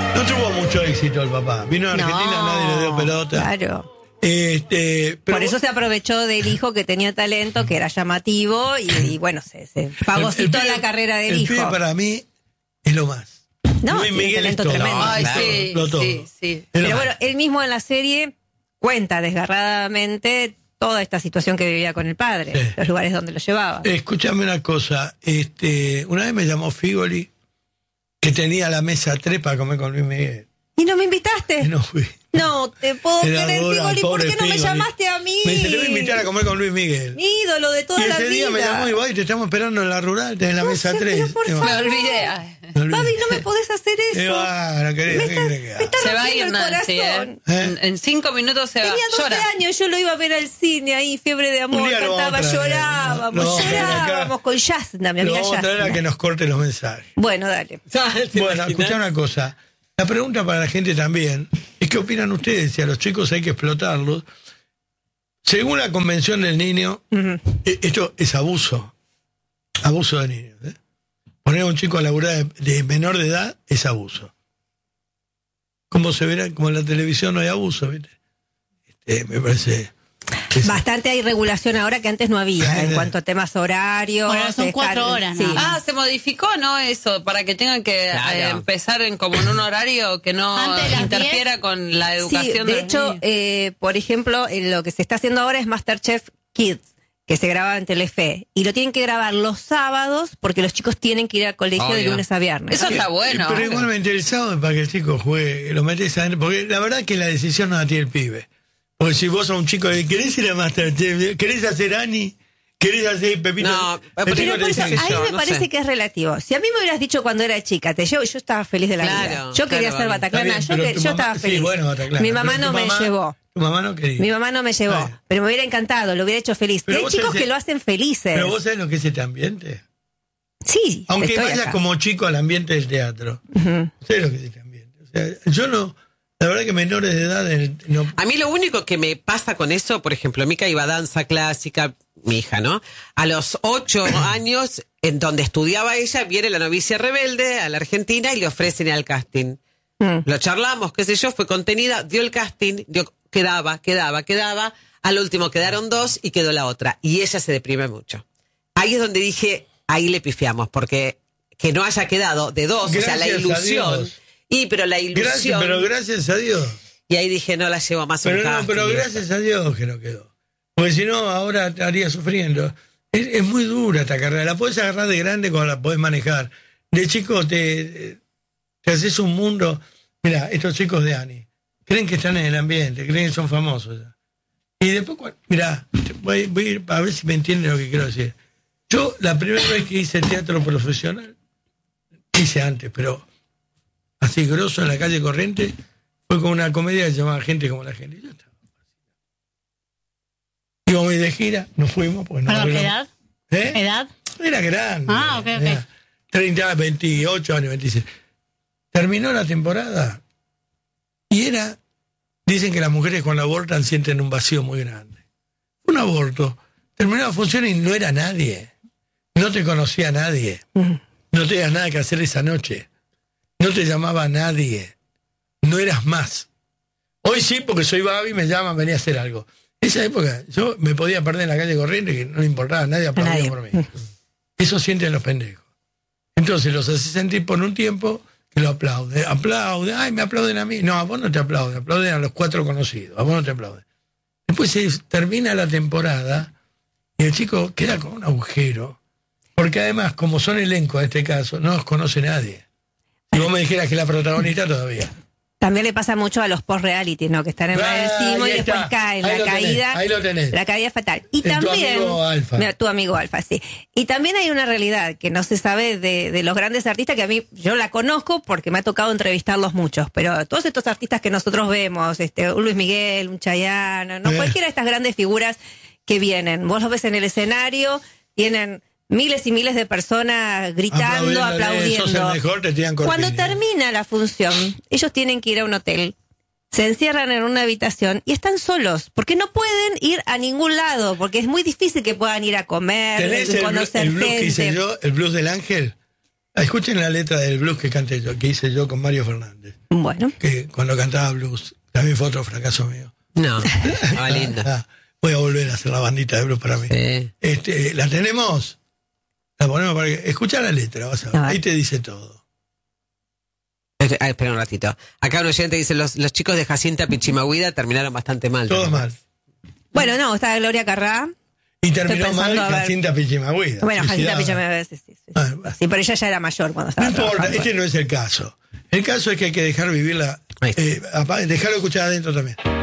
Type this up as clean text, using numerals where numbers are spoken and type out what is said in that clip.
No tuvo mucho éxito el papá. Vino a Argentina, nadie le dio pelota. Claro. Pero por eso se aprovechó del hijo que tenía talento, que era llamativo, y bueno, se fagocitó la carrera del hijo. El pibe para mí es lo más. No, Luis Miguel es todo. tremendo. Ay, todo. sí. Pero bueno, él mismo en la serie cuenta desgarradamente toda esta situación que vivía con el padre, sí. Los lugares donde lo llevaba. Escúchame una cosa, una vez me llamó Figoli, que tenía la mesa 3 para comer con Luis Miguel. ¿Y no me invitaste? Y no fui. No te puedo Era creer, dura, Figoli, ¿por pobre qué no me Figoli. llamaste a mí? Me dice, te voy a invitar a comer con Luis Miguel. Mi ídolo de toda Y la ese día vida. me llamó y voy, te estamos esperando en la rural, en la mesa 3. Pero por favor. Me olvidé. Babi, no me podés hacer eso. No querés, me ¿qué está, querés que haga? me está Se va a ir rompiendo el Nancy, corazón. En 5 minutos se va. Tenía 12 Llora. años, yo lo iba a ver al cine ahí, Fiebre de Amor, Un día lo vamos cantaba, a traer. llorábamos con Yasna, mi Lo amiga vamos a traer a Yasna. que nos corte los mensajes. Bueno, dale. Bueno, escuchá una cosa. La pregunta para la gente también es qué opinan ustedes, si a los chicos hay que explotarlos. Según la Convención del Niño, esto es abuso de niños. Poner a un chico a laburar de menor de edad es abuso. Como se verá, como en la televisión no hay abuso, ¿viste? Me parece... Bastante hay regulación ahora que antes no había, en cuanto a temas horarios. Bueno, son 4 horas, sí. ¿no? Se modificó, ¿no? Eso, para que tengan que empezar como en un horario que no Antes de las interfiera 10. con la Sí, educación de los hecho, niños. por ejemplo, lo que se está haciendo ahora es MasterChef Kids, que se graba en Telefe. Y lo tienen que grabar los sábados porque los chicos tienen que ir al colegio de lunes a viernes. Eso está bueno. Pero igualmente el sábado es para que el chico juegue, lo metes adentro, porque la verdad que la decisión no la tiene el pibe. Porque si vos sos un chico, ¿querés ir a MasterChef? ¿Querés hacer Ani? ¿Querés hacer Pepito? No, El pero chico Pero te por dice eso, que ahí yo, me no parece sé. que es relativo. Si a mí me hubieras dicho cuando era chica, te llevo, yo estaba feliz de la vida. Claro, Yo quería claro, ser Babi. Bataclana, Está bien, pero tu yo mamá- estaba sí, feliz. bueno, Bataclana. Mi mamá Pero no tu me mamá- llevó. Tu mamá no quería. Mi mamá no me llevó, Está bien. pero me hubiera encantado, lo hubiera hecho feliz. Pero Hay vos chicos sabés- que lo hacen felices. Pero vos sabés lo que es este ambiente. Sí, Aunque estoy vayas acá. como chico al ambiente del teatro. ¿Sabés lo que es este ambiente? O sea, yo no... La verdad que menores de edad... no, A mí lo único que me pasa con eso, por ejemplo, Mica iba a danza clásica, mi hija, ¿no? A los 8 años, en donde estudiaba ella, viene la novicia rebelde a la Argentina y le ofrecen ir al casting. Lo charlamos, qué sé yo, fue contenida, dio el casting, quedaba. Al último quedaron 2 y quedó la otra. Y ella se deprime mucho. Ahí es donde dije, ahí le pifiamos, porque que no haya quedado de 2, o sea, la Gracias a ilusión. Dios. Pero la ilusión. pero gracias a Dios. Y ahí dije, no la llevo más a un Pero no, casting. pero gracias a Dios que no quedó. Porque si no, ahora estaría sufriendo. Es muy dura esta carrera. La podés agarrar de grande cuando la podés manejar. De chico te haces un mundo. Mira, estos chicos de Ani creen que están en el ambiente, creen que son famosos. Y después, mira, voy a ir a ver si me entienden lo que quiero decir. Yo, la primera vez que hice teatro profesional, hice antes, pero así grosso en la calle Corriente, fue con una comedia que se llamaba Gente como la gente. Y yo estaba íbamos de gira, nos fuimos. Porque no Perdón, logramos- ¿edad? ¿Eh? ¿Edad? Era grande. Ah, ok. Era 30, 28 años, 26. Terminó la temporada y dicen que las mujeres cuando abortan sienten un vacío muy grande. Un aborto. Terminó la función y no era nadie. No te conocía nadie. No tenías nada que hacer esa noche. No te llamaba nadie. No eras más. Hoy sí, porque soy Babi, me llaman, venía a hacer algo. Esa época, yo me podía perder en la calle Corriente, que no le importaba, nadie aplaudía Nadie. por mí. Eso sienten los pendejos. Entonces los hace sentir por un tiempo que lo aplaude. Aplaude, ay, me aplauden a mí. No, a vos no te aplauden, aplauden a los 4 conocidos, a vos no te aplauden. Después se termina la temporada y el chico queda con un agujero. Porque además, como son elenco en este caso, no los conoce nadie. Si vos me dijeras que la protagonista todavía. También le pasa mucho a los post-reality, ¿no? Que están en Ah, encima y ahí después está. caen. Ahí La lo tenés, caída. ahí lo tenés. La caída es fatal. Y Tu también. amigo Alfa. Mira, tu amigo Alfa, sí. Y también hay una realidad que no se sabe de los grandes artistas, que a mí, yo la conozco porque me ha tocado entrevistarlos muchos. Pero todos estos artistas que nosotros vemos, un Luis Miguel, un Chayanne, no cualquiera de estas grandes figuras que vienen. Vos los ves en el escenario, tienen miles y miles de personas gritando, aplaudiendo. Sos el mejor, te tiran Cuando corpiña. termina la función, ellos tienen que ir a un hotel, se encierran en una habitación y están solos, porque no pueden ir a ningún lado, porque es muy difícil que puedan ir a comer, ¿Tenés conocer el blues que hice gente. yo, el blues del ángel? Escuchen la letra del blues que canté yo, que hice yo con Mario Fernández. Bueno. Que cuando cantaba blues, también fue otro fracaso mío. No, linda. Voy a volver a hacer la bandita de blues para mí. Sí. ¿La tenemos? La ponemos para que... Escucha la letra, vas a ver. Ahí te dice todo. Espera un ratito. Acá un oyente dice, los chicos de Jacinta Pichimahuida terminaron bastante mal. Todo mal. Bueno, no, está Gloria Carrá. Y terminó mal Jacinta Pichimahuida. Bueno, Jacinta Pichimahuida, sí. Sí, pero ella ya era mayor cuando estaba. No importa, trabajando. no es el caso. El caso es que hay que dejar vivirla, dejarlo escuchar adentro también.